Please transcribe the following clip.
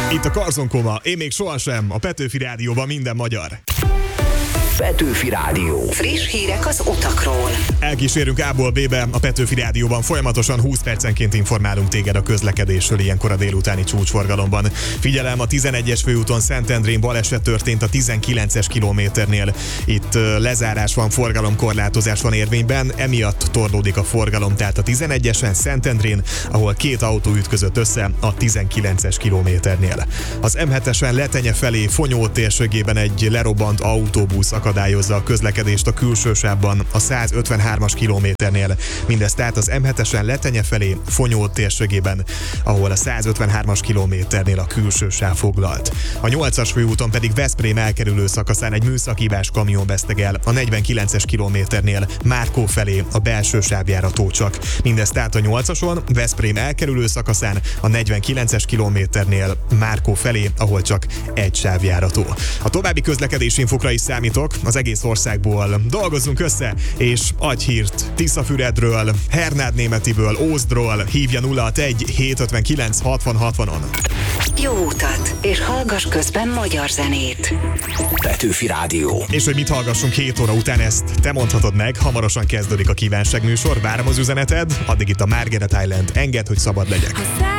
Itt a Karzonkoma, én még sohasem, a Petőfi Rádióban minden magyar. Petőfi Rádió. Friss hírek az utakról. Elkísérünk A-ból B-be, a Petőfi Rádióban folyamatosan 20 percenként informálunk téged a közlekedésről ilyenkor a délutáni csúcsforgalomban. Figyelem, a 11-es főúton Szentendrén baleset történt a 19-es kilométernél. Itt lezárás van, forgalomkorlátozás van érvényben, emiatt torlódik a forgalom, tehát a 11-esen Szentendrén, ahol két autó ütközött össze a 19-es kilométernél. Az M7-esen Letenye felé Fonyó térségében egy lerobbant autóbusz akadályozza a közlekedést a külső sávban a 153-as kilométernél. Mindez tehát az M7-esen Letenye felé Fonyó térségében, ahol a 153-as kilométernél a külső sáv foglalt. A 8-as főúton pedig Veszprém elkerülő szakaszán egy műszakhibás kamion veszteg el a 49-es kilométernél Márkó felé a belső sávjárató csak. Mindez tehát a 8-ason Veszprém elkerülő szakaszán a 49-es kilométernél Márkó felé, ahol csak egy sávjárató. A további közlekedési infokra is számítok, az egész országból dolgozzunk össze, és adj hírt Tiszafüredről, Hernád Németiből, Ózdról, hívja 061 759 60 60-on. Jó utat, és hallgass közben magyar zenét. Petőfi Rádió. És hogy mit hallgassunk 7 óra után, ezt te mondhatod meg, hamarosan kezdődik a kívánság műsor, várom az üzeneted, addig itt a Margaret Island, engedd, hogy szabad legyek.